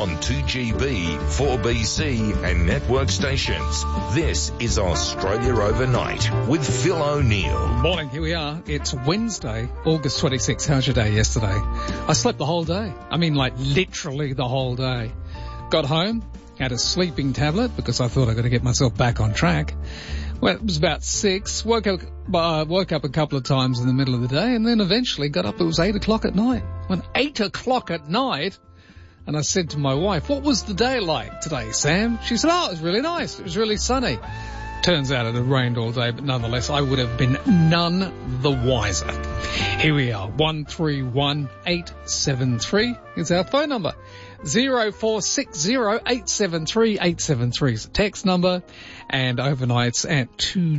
on 2GB, 4BC and network stations. This is Australia Overnight with Phil O'Neill. Morning, here we are. It's Wednesday, August 26th. How's your day yesterday? I slept the whole day. I mean, like literally the whole day. Got home, had a sleeping tablet because I thought I got to get myself back on track. Well, it was about 6. Woke up a couple of times in the middle of the day and then eventually got up. It was 8 o'clock at night. When 8 o'clock at night, and I said to my wife, what was the day like today, Sam? She said, oh, it was really nice. It was really sunny. Turns out it had rained all day, but nonetheless, I would have been none the wiser. Here we are. 131873 is our phone number. 0460873873 is the text number, and overnights at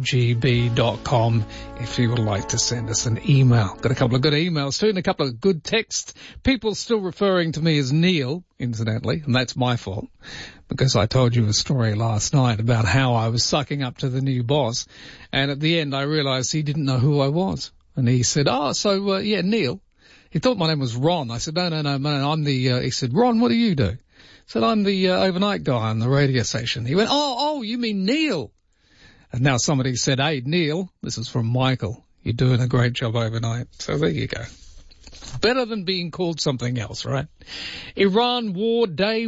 2gb.com if you would like to send us an email. Got a couple of good emails too and a couple of good texts. People still referring to me as Neil, incidentally, and that's my fault because I told you a story last night about how I was sucking up to the new boss, and at the end I realized he didn't know who I was. And he said, yeah, Neil. He thought my name was Ron. I said, no, I'm the, he said, Ron, what do you do? I said, I'm the overnight guy on the radio station. He went, oh, you mean Neil? And now somebody said, hey, Neil, this is from Michael. You're doing a great job overnight. So there you go. Better than being called something else, right? Iran War Day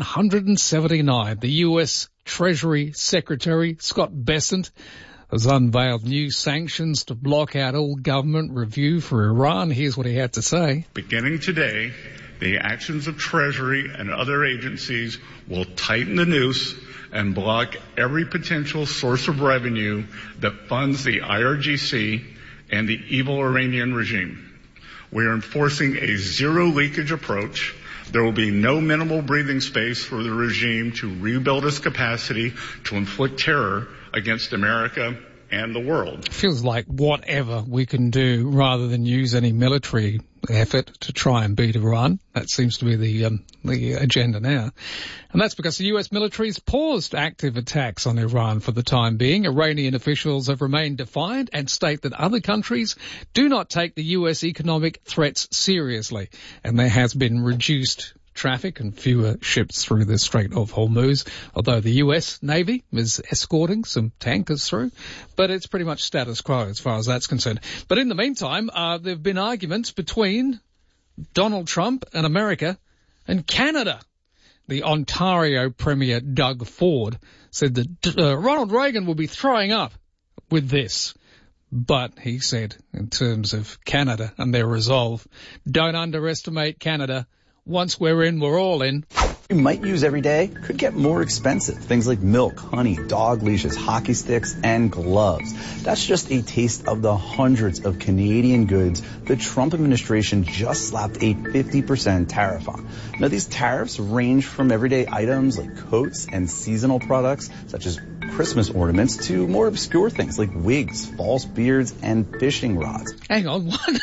179. The U.S. Treasury Secretary, Scott Bessent, has unveiled new sanctions to block out all government review for Iran. Here's what he had to say. Beginning today, the actions of Treasury and other agencies will tighten the noose and block every potential source of revenue that funds the IRGC and the evil Iranian regime. We are enforcing a zero leakage approach. There will be no minimal breathing space for the regime to rebuild its capacity to inflict terror against America and the world. Feels like whatever we can do rather than use any military effort to try and beat Iran. That seems to be the agenda now. And that's because the US military's paused active attacks on Iran for the time being. Iranian officials have remained defiant and state that other countries do not take the US economic threats seriously. And there has been reduced traffic and fewer ships through the Strait of Hormuz, although the US Navy is escorting some tankers through, but it's pretty much status quo as far as that's concerned. But in the meantime, there have been arguments between Donald Trump and America and Canada. The Ontario Premier Doug Ford said that Ronald Reagan will be throwing up with this. But, he said, in terms of Canada and their resolve, don't underestimate Canada. Once we're in, we're all in. You might use every day could get more expensive. Things like milk, honey, dog leashes, hockey sticks, and gloves. That's just a taste of the hundreds of Canadian goods the Trump administration just slapped a 50% tariff on. Now, these tariffs range from everyday items like coats and seasonal products, such as Christmas ornaments, to more obscure things like wigs, false beards, and fishing rods. Hang on, what?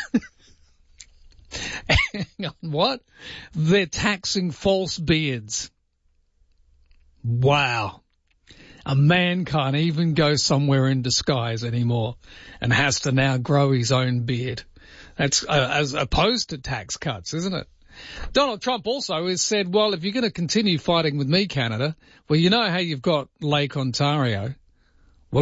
Hang on, what? They're taxing false beards. Wow. A man can't even go somewhere in disguise anymore and has to now grow his own beard. That's as opposed to tax cuts, isn't it? Donald Trump also has said, well, if you're going to continue fighting with me, Canada, well, you know how you've got Lake Ontario.